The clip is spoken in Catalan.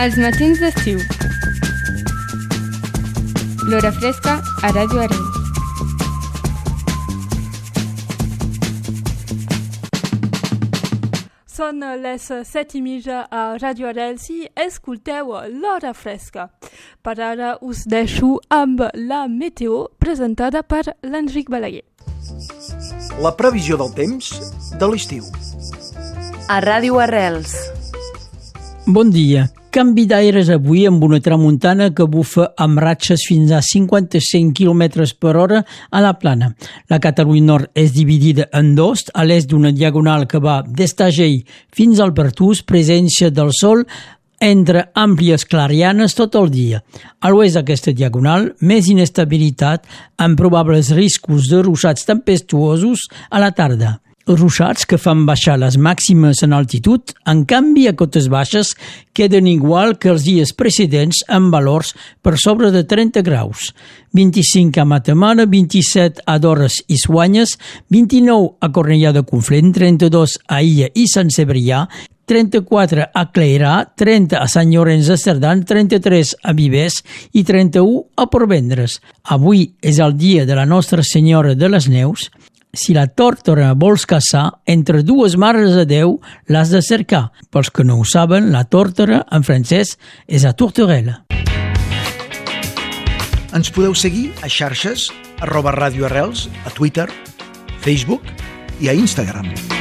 Els matins d'estiu. L'hora fresca a Ràdio Arrels. Són les 7:30 a Ràdio Arrels i escolteu l'hora fresca. Per ara us deixo amb la meteo presentada per l'Enric Balaguer. La previsió del temps de l'estiu. A Ràdio Arrels. Bon dia. Canvi d'aires avui amb una tramuntana que bufa amb ratxes fins a 55 km per hora a la plana. La Catalunya Nord és dividida en dos, a l'est d'una diagonal que va des d'Agell fins al Pertús, presència del sol entre àmplies clarianes tot el dia. A l'oest d'aquesta diagonal, més inestabilitat amb probables riscos de ruixats tempestuosos a la tarda. Ruixats que fan baixar les màximes en altitud, en canvi a cotes baixes queden igual que els dies precedents amb valors per sobre de 30 graus. 25 a Matamala, 27 a Dores i Soanyes, 29 a Cornellà de Conflent, 32 a Illa i Sant Cebrià, 34 a Cleirà, 30 a Sant Llorenç de Cerdà, 33 a Vivers i 31 a Portvendres. Avui és el dia de la Nostra Senyora de les Neus. Si la tórtora vols caçar, entre dues mares de Déu l'has de cercar. Pels que no ho saben, la tórtora en francès és a tourterelle. Ens podeu seguir a xarxes @Ràdio Arrels, a Twitter, Facebook i a Instagram.